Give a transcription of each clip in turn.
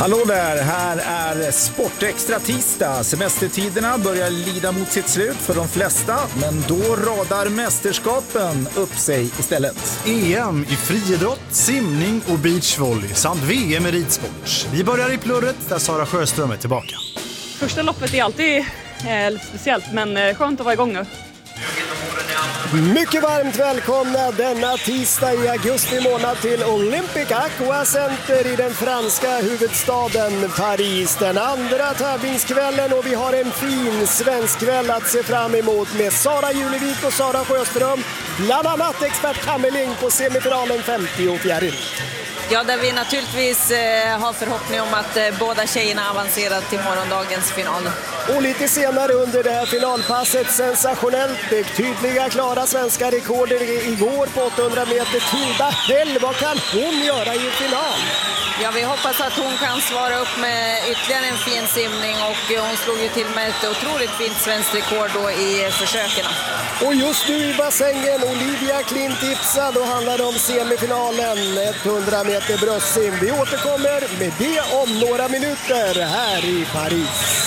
Hallå där, här är Sportextra tisdag. Semestertiderna börjar lida mot sitt slut för de flesta, men då radar mästerskapen upp sig istället. EM i friidrott, simning och beachvolley samt VM i ridsport. Vi börjar i plurret där Sara Sjöström är tillbaka. Första loppet är alltid lite speciellt, men skönt att vara igång nu. Mycket varmt välkomna denna tisdag i augusti månad till Olympic Aqua Center i den franska huvudstaden Paris. Den andra tävlingskvällen och vi har en fin svensk kväll att se fram emot med Sara Julevik och Sara Sjöström. Bland annat expert Kammeling på semifinalen 50 och fjäril. Ja, där vi naturligtvis har förhoppning om att båda tjejerna avancerar till morgondagens final. Och lite senare under det här finalpasset sensationellt tydliga klara svenska rekorder igår på 800 meter. Tilda Hell, vad kan hon göra i final? Ja, vi hoppas att hon kan svara upp med ytterligare en fin simning och hon slog ju till med ett otroligt fint svenskt rekord då i försöken. Och just nu i bassängen Olivia Klint Ipsa, då handlar det om semifinalen 100 meter bröstsim. Vi återkommer med det om några minuter här i Paris.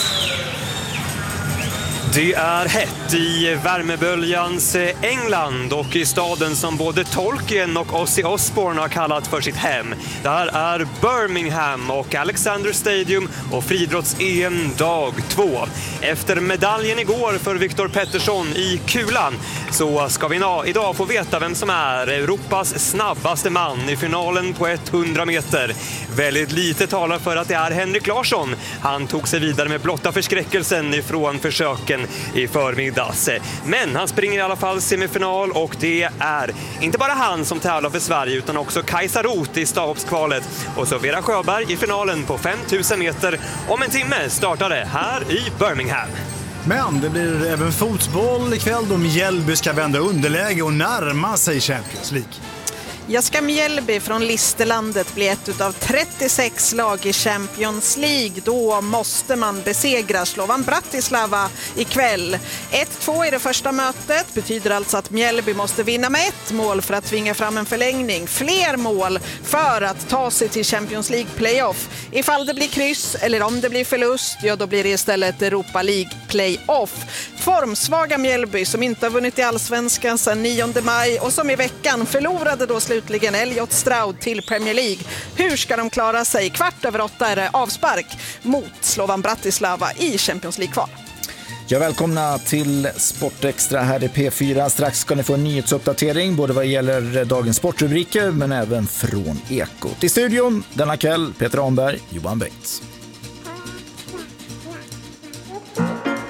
Det är hett i värmeböljans England och i staden som både Tolkien och Ozzy Osbourne har kallat för sitt hem. Det här är Birmingham och Alexander Stadium och friidrotts-EM dag 2. Efter medaljen igår för Viktor Pettersson i kulan så ska vi idag få veta vem som är Europas snabbaste man i finalen på 100 meter. Väldigt lite talar för att det är Henrik Larsson. Han tog sig vidare med blotta förskräckelsen ifrån försöken i förmiddags. Men han springer i alla fall semifinal och det är inte bara han som tävlar för Sverige utan också Kajsa Roth i stavhoppskvalet. Och så Vera Sjöberg i finalen på 5000 meter. Om en timme startar det här i Birmingham. Men det blir även fotboll ikväll då Mjällby ska vända underläge och närma sig Champions League. Jag ska Mjällby från Listerlandet bli ett av 36 lag i Champions League. Då måste man besegra Slovan Bratislava ikväll. 1-2 i det första mötet betyder alltså att Mjällby måste vinna med ett mål för att tvinga fram en förlängning. Fler mål för att ta sig till Champions League playoff. Ifall det blir kryss eller om det blir förlust, ja då blir det istället Europa League playoff. Formsvaga Mjällby som inte har vunnit i Allsvenskan sedan 9 maj och som i veckan förlorade då slutligen Elliot Stroud till Premier League. Hur ska de klara sig? 7:15 är det avspark mot Slovan Bratislava i Champions League-kval. Ja, välkomna till Sportextra här i P4. Strax ska ni få en nyhetsuppdatering både vad gäller dagens sportrubriker men även från Ekot. I studion denna kväll Peter Ahnberg, Johan Bengts.